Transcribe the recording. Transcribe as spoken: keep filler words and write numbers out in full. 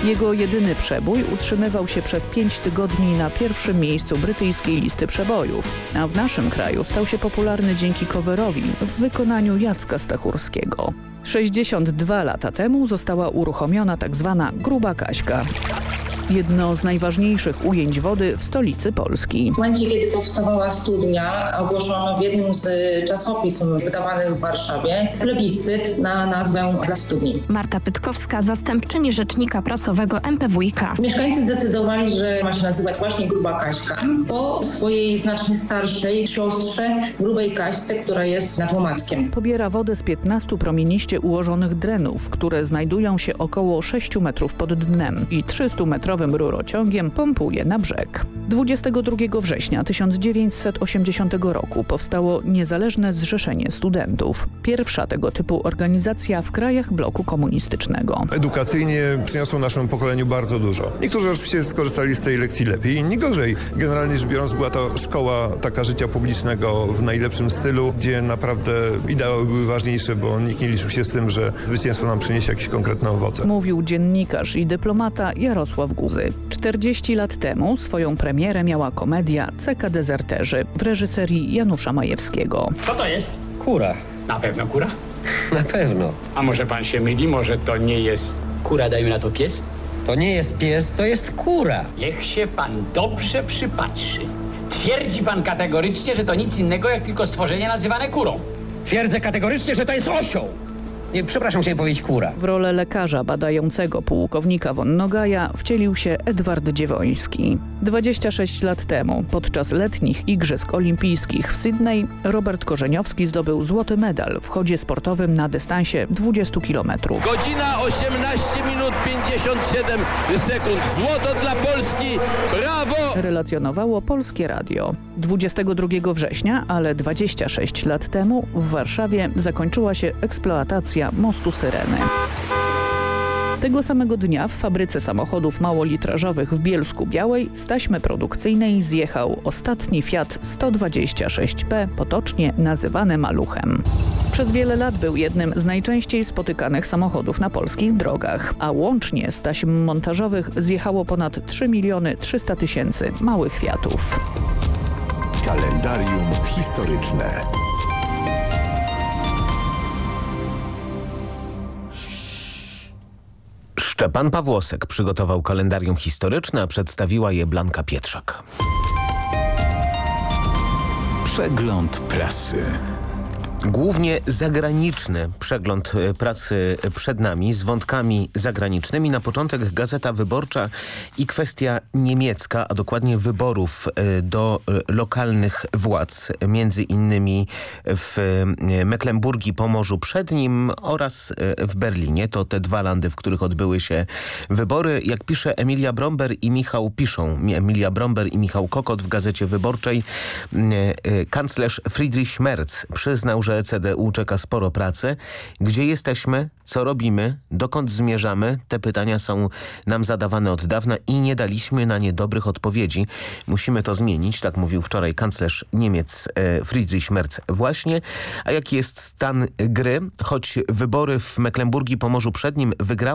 Jego jedyny przebój utrzymywał się przez pięć tygodni na pierwszym miejscu brytyjskiej listy przebojów, a w naszym kraju stał się popularny dzięki coverowi w wykonaniu Jacka Stachurskiego. sześćdziesiąt dwa lata temu została uruchomiona tzw. Gruba Kaśka. Jedno z najważniejszych ujęć wody w stolicy Polski. W momencie, kiedy powstawała studnia, ogłoszono w jednym z czasopism wydawanych w Warszawie plebiscyt na nazwę dla studni. Marta Pytkowska, zastępczyni rzecznika prasowego M P W i K. Mieszkańcy zdecydowali, że ma się nazywać właśnie Gruba Kaśka po swojej znacznie starszej siostrze Grubej Kaśce, która jest nad Łomackiem. Pobiera wodę z piętnastu promieniście ułożonych drenów, które znajdują się około sześciu metrów pod dnem i trzystumetrowym rurociągiem pompuje na brzeg. dwudziestego drugiego września tysiąc dziewięćset osiemdziesiątego roku powstało Niezależne Zrzeszenie Studentów. Pierwsza tego typu organizacja w krajach bloku komunistycznego. Edukacyjnie przyniosło naszemu pokoleniu bardzo dużo. Niektórzy oczywiście skorzystali z tej lekcji lepiej, inni gorzej. Generalnie rzecz biorąc, była to szkoła taka życia publicznego w najlepszym stylu, gdzie naprawdę ideały były ważniejsze, bo nikt nie liczył się z tym, że zwycięstwo nam przyniesie jakieś konkretne owoce. Mówił dziennikarz i dyplomata Jarosław Guzy. czterdzieści lat temu swoją premierę miała komedia C K Dezerterzy w reżyserii Janusza Majewskiego. Co to jest? Kura. Na pewno kura? Na pewno. A może pan się myli? Może to nie jest kura, dajmy na to pies? To nie jest pies, to jest kura. Niech się pan dobrze przypatrzy. Twierdzi pan kategorycznie, że to nic innego jak tylko stworzenie nazywane kurą. Twierdzę kategorycznie, że to jest osioł. Nie, przepraszam, chciałem powiedzieć kura. W rolę lekarza badającego pułkownika von Nogaja wcielił się Edward Dziewoński. dwadzieścia sześć lat temu, podczas letnich Igrzysk Olimpijskich w Sydney, Robert Korzeniowski zdobył złoty medal w chodzie sportowym na dystansie dwudziestu kilometrów. Godzina osiemnaście minut pięćdziesiąt siedem sekund. Złoto dla Polski. Brawo! Relacjonowało Polskie Radio. dwudziestego drugiego września, ale dwadzieścia sześć lat temu, w Warszawie zakończyła się eksploatacja mostu Syreny. Tego samego dnia w fabryce samochodów małolitrażowych w Bielsku-Białej z taśmy produkcyjnej zjechał ostatni Fiat sto dwadzieścia sześć P, potocznie nazywany Maluchem. Przez wiele lat był jednym z najczęściej spotykanych samochodów na polskich drogach, a łącznie z taśm montażowych zjechało ponad trzy miliony trzysta tysięcy małych Fiatów. Kalendarium historyczne. Szczepan Pawłosek przygotował kalendarium historyczne, a przedstawiła je Blanka Pietrzak. Przegląd prasy. Głównie zagraniczny przegląd prasy przed nami z wątkami zagranicznymi. Na początek Gazeta Wyborcza i kwestia niemiecka, a dokładnie wyborów do lokalnych władz, między innymi w Mecklenburgii, Pomorzu Przednim oraz w Berlinie. To te dwa landy, w których odbyły się wybory. Jak pisze Emilia Bromber i Michał, piszą Emilia Bromber i Michał Kokot w Gazecie Wyborczej, kanclerz Friedrich Merz przyznał, że C D U czeka sporo pracy. Gdzie jesteśmy? Co robimy? Dokąd zmierzamy? Te pytania są nam zadawane od dawna i nie daliśmy na nie dobrych odpowiedzi. Musimy to zmienić, tak mówił wczoraj kanclerz Niemiec Friedrich Merz właśnie. A jaki jest stan gry? Choć wybory w Mecklenburgii, Pomorzu Przednim wygrał